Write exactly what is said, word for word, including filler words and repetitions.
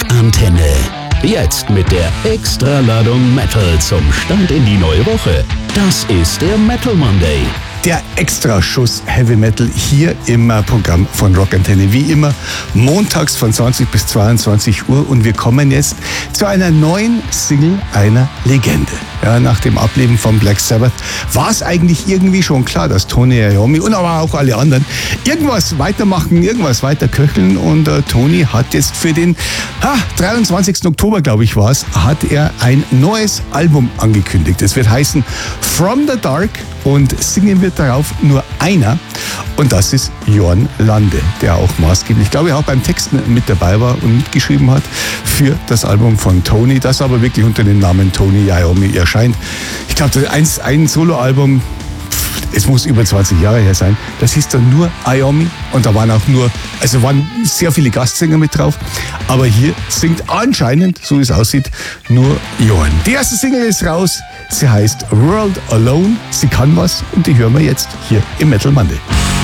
Rockantenne. Jetzt mit der Extraladung Metal zum Start in die neue Woche. Das ist der Metal Monday. Der Extraschuss Heavy Metal hier im Programm von Rockantenne. Wie immer montags von zwanzig bis zweiundzwanzig Uhr. Und wir kommen jetzt zu einer neuen Single einer Legende. Ja, nach dem Ableben von Black Sabbath war es eigentlich irgendwie schon klar, dass Tony Iommi und aber auch alle anderen irgendwas weitermachen, irgendwas weiter köcheln. Und äh, Tony hat jetzt für den ha, dreiundzwanzigsten Oktober, glaube ich, war es, hat er ein neues Album angekündigt. Es wird heißen From the Dark und singen wird darauf nur einer. Und das ist Jörn Lande, der auch maßgeblich, glaube ich, auch beim Texten mit dabei war und mitgeschrieben hat für das Album von Tony, das aber wirklich unter dem Namen Tony Iommi erscheint. Ich glaube, ein, ein Soloalbum, es muss über zwanzig Jahre her sein, das hieß dann nur Iommi und da waren auch nur, also waren sehr viele Gastsänger mit drauf, aber hier singt anscheinend, so wie es aussieht, nur Jörn. Die erste Single ist raus, sie heißt World Alone, sie kann was und die hören wir jetzt hier im Metal Monday.